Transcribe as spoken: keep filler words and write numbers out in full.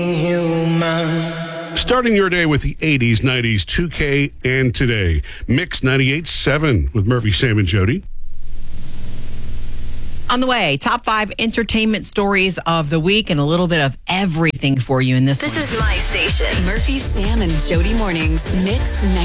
Starting your day with the eighties, nineties, two K, and today. Mix ninety-eight point seven with Murphy, Sam, and Jody. On the way, top five entertainment stories of the week and a little bit of everything for you in this This one. is my station. Murphy, Sam, and Jody Mornings. Mix